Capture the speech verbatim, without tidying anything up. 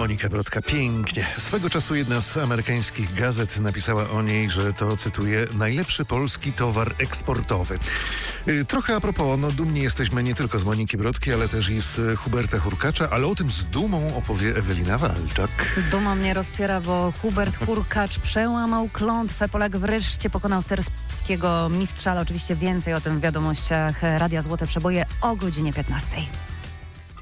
Monika Brodka pięknie. Swego czasu jedna z amerykańskich gazet napisała o niej, że to, cytuję, najlepszy polski towar eksportowy. Trochę a propos, no dumni jesteśmy nie tylko z Moniki Brodki, ale też i z Huberta Hurkacza, ale o tym z dumą opowie Ewelina Walczak. Duma mnie rozpiera, bo Hubert Hurkacz przełamał klątwę. Polak wreszcie pokonał serbskiego mistrza, ale oczywiście więcej o tym w wiadomościach Radia Złote Przeboje o godzinie piętnastej.